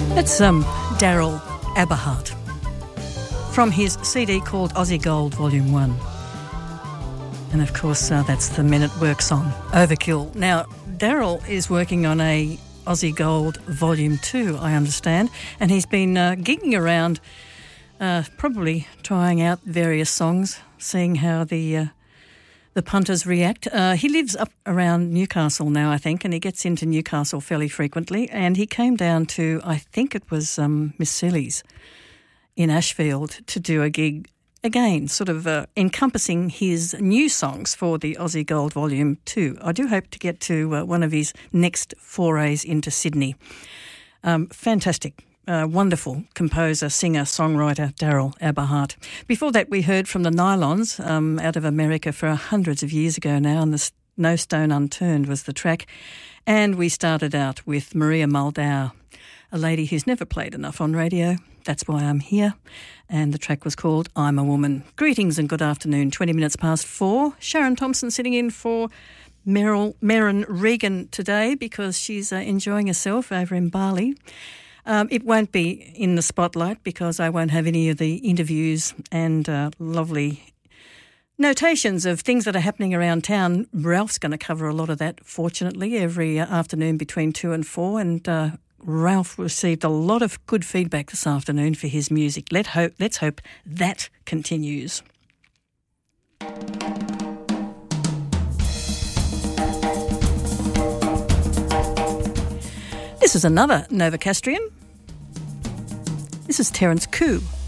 That's Daryl Aberhart from his CD called Aussie Gold Volume 1. And of course, that's the Men at Work song, Overkill. Now, Daryl is working on a Aussie Gold Volume 2, I understand, and he's been gigging around, probably trying out various songs, seeing how the punters react. He lives up around Newcastle now, I think, and he gets into Newcastle fairly frequently. And he came down to, I think it was Miss Silly's in Ashfield to do a gig again, sort of encompassing his new songs for the Aussie Gold Volume 2. I do hope to get to one of his next forays into Sydney. Fantastic. Wonderful composer, singer, songwriter Daryl Aberhart. Before that, we heard from the Nylons out of America for hundreds of years ago now, and the No Stone Unturned was the track. And we started out with Maria Muldaur, a lady who's never played enough on radio. That's why I'm here. And the track was called I'm a Woman. Greetings and good afternoon. 20 minutes past 4. Sharon Thompson sitting in for Merrin Regan today because she's enjoying herself over in Bali. It won't be in the spotlight because I won't have any of the interviews and lovely notations of things that are happening around town. Ralph's going to cover a lot of that, fortunately, every afternoon between 2 and 4. And Ralph received a lot of good feedback this afternoon for his music. Let's hope that continues. This is another Novocastrian. This is Terence Koo.